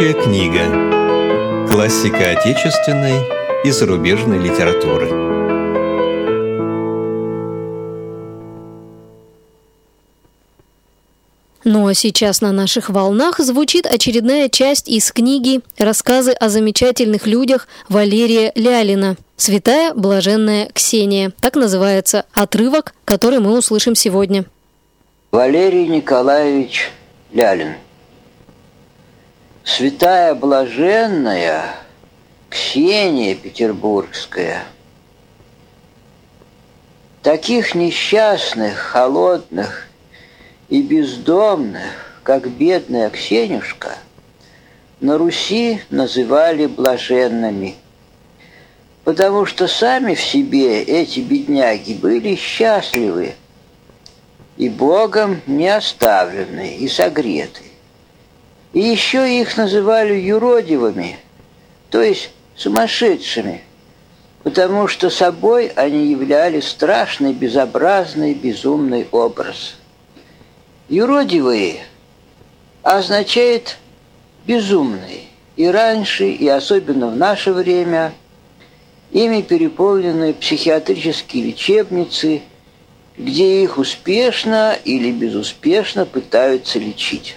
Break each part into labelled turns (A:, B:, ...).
A: Рабочая книга. Классика отечественной и зарубежной литературы.
B: Ну а сейчас на наших волнах звучит очередная часть из книги «Рассказы о замечательных людях» Валерия Лялина «Святая блаженная Ксения». Так называется отрывок, который мы услышим сегодня.
C: Валерий Николаевич Лялин. Святая блаженная Ксения Петербургская. Таких несчастных, холодных и бездомных, как бедная Ксенюшка, на Руси называли блаженными, потому что сами в себе эти бедняги были счастливы и Богом не оставлены и согреты. И еще их называли юродивыми, то есть сумасшедшими, потому что собой они являли страшный, безобразный, безумный образ. Юродивые означает безумный. И раньше, и особенно в наше время, ими переполнены психиатрические лечебницы, где их успешно или безуспешно пытаются лечить.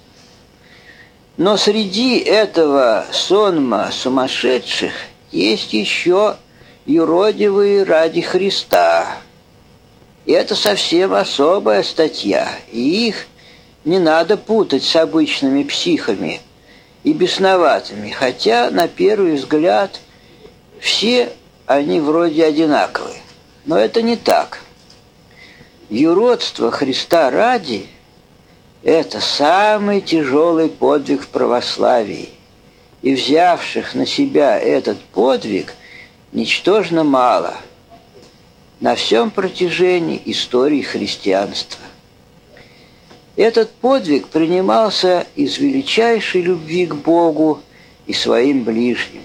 C: Но среди этого сонма сумасшедших есть еще юродивые ради Христа. И это совсем особая статья, и их не надо путать с обычными психами и бесноватыми, хотя, на первый взгляд, все они вроде одинаковые. Но это не так. Юродство Христа ради – это самый тяжелый подвиг в православии, и взявших на себя этот подвиг ничтожно мало на всем протяжении истории христианства. Этот подвиг принимался из величайшей любви к Богу и своим ближним.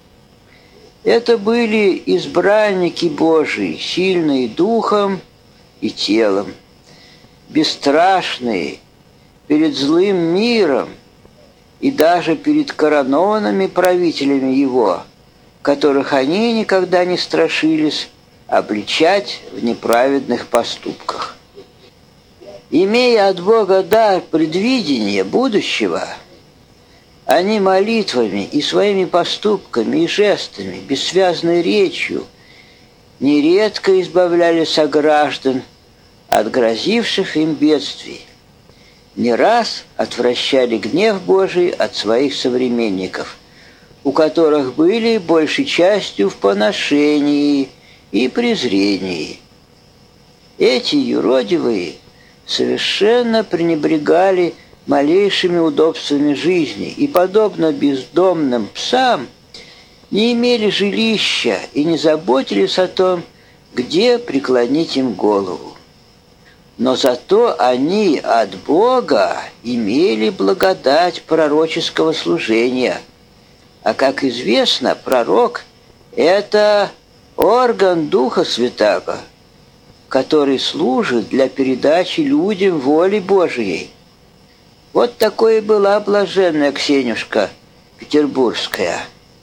C: Это были избранники Божии, сильные духом и телом, бесстрашные перед злым миром и даже перед коронованными правителями его, которых они никогда не страшились обличать в неправедных поступках. Имея от Бога дар предвидения будущего, они молитвами и своими поступками и жестами, бессвязной речью нередко избавляли сограждан от грозивших им бедствий, не раз отвращали гнев Божий от своих современников, у которых были большей частью в поношении и презрении. Эти юродивые совершенно пренебрегали малейшими удобствами жизни и, подобно бездомным псам, не имели жилища и не заботились о том, где преклонить им голову. Но зато они от Бога имели благодать пророческого служения. А как известно, пророк – это орган Духа Святаго, который служит для передачи людям воли Божией. Вот такой и была блаженная Ксенюшка Петербургская.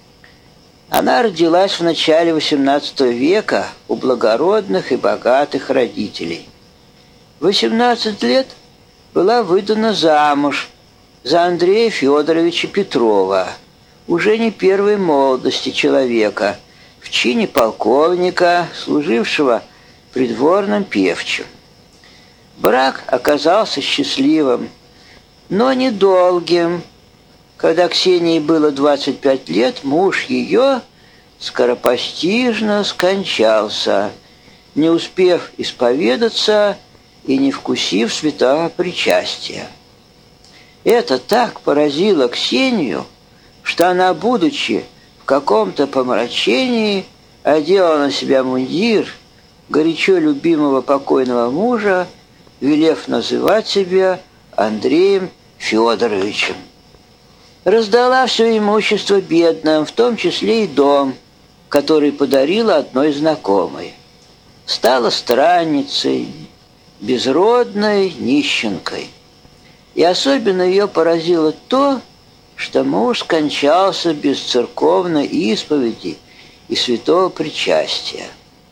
C: Она родилась в начале XVIII века у благородных и богатых родителей. В 18 лет была выдана замуж за Андрея Федоровича Петрова, уже не первой молодости человека, в чине полковника, служившего придворным певчим. Брак оказался счастливым, но недолгим. Когда Ксении было 25 лет, муж ее скоропостижно скончался, не успев исповедаться и не вкусив святого причастия. Это так поразило Ксению, что она, будучи в каком-то помрачении, одела на себя мундир горячо любимого покойного мужа, велев называть себя Андреем Федоровичем. Раздала все имущество бедным, в том числе и дом, который подарила одной знакомой. Стала странницей, безродной нищенкой. И особенно ее поразило то, что муж скончался без церковной исповеди и святого причастия.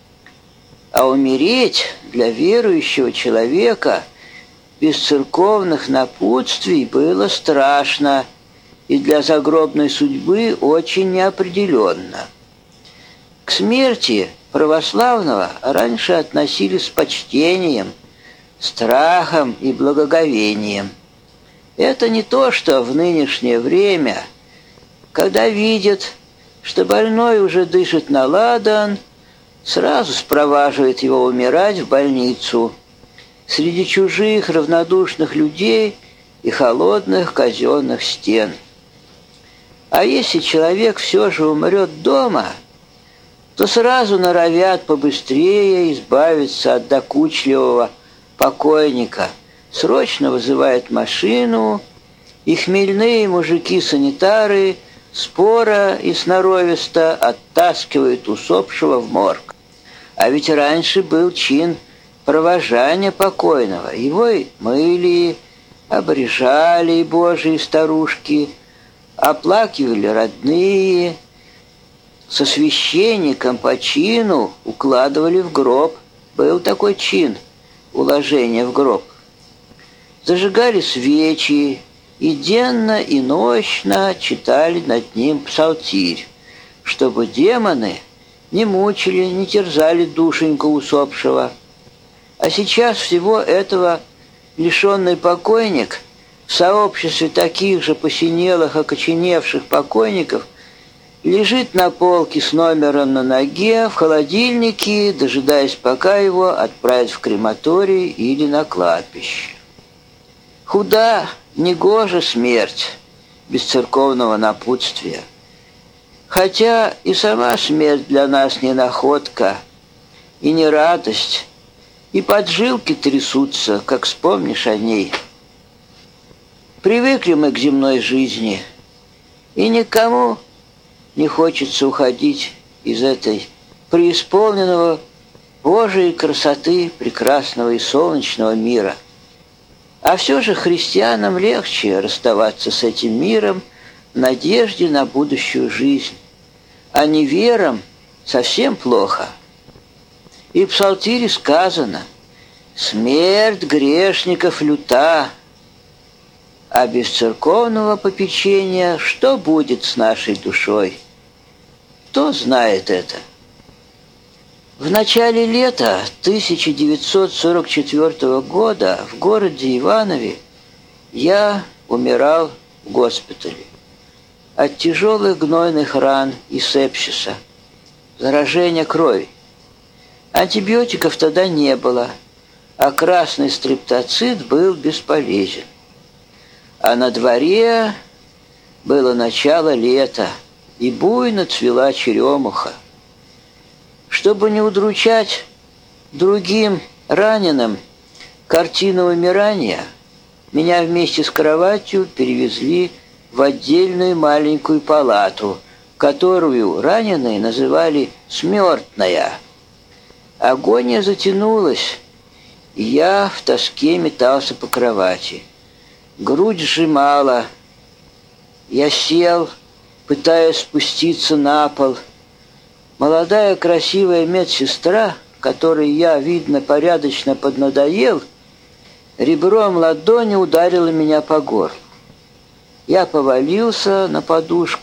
C: А умереть для верующего человека без церковных напутствий было страшно и для загробной судьбы очень неопределенно. К смерти православного раньше относились с почтением, страхом и благоговением. Это не то, что в нынешнее время, когда видят, что больной уже дышит на ладан, сразу спроваживает его умирать в больницу среди чужих равнодушных людей и холодных казенных стен. А если человек все же умрет дома, то сразу норовят побыстрее избавиться от докучливого покойника, срочно вызывают машину, и хмельные мужики-санитары споро и сноровисто оттаскивают усопшего в морг. А ведь раньше был чин провожания покойного. Его и мыли, обрежали божьи старушки, оплакивали родные, со священником по чину укладывали в гроб. Был такой чин — уложение в гроб. Зажигали свечи и денно и нощно читали над ним псалтирь, чтобы демоны не мучили, не терзали душеньку усопшего. А сейчас всего этого лишенный покойник в сообществе таких же посинелых, окоченевших покойников лежит на полке с номером на ноге в холодильнике, дожидаясь, пока его отправят в крематорий или на кладбище. Худа, негожа смерть без церковного напутствия. Хотя и сама смерть для нас не находка, и не радость, и поджилки трясутся, как вспомнишь о ней. Привыкли мы к земной жизни, и никому не хочется уходить из этой преисполненного Божией красоты прекрасного и солнечного мира. А все же христианам легче расставаться с этим миром в надежде на будущую жизнь, а неверам совсем плохо. И в псалтире сказано: «Смерть грешников люта», а без церковного попечения что будет с нашей душой? Кто знает это? В начале лета 1944 года в городе Иванове я умирал в госпитале от тяжелых гнойных ран и сепсиса, заражения крови. Антибиотиков тогда не было, а красный стрептоцит был бесполезен. А на дворе было начало лета, и буйно цвела черемуха. Чтобы не удручать другим раненым картину умирания, меня вместе с кроватью перевезли в отдельную маленькую палату, которую раненые называли «смертная». Агония затянулась, и я в тоске метался по кровати. Грудь сжимала. Я сел, пытаясь спуститься на пол. Молодая красивая медсестра, которой я, видно, порядочно поднадоел, ребром ладони ударила меня по горлу. Я повалился на подушку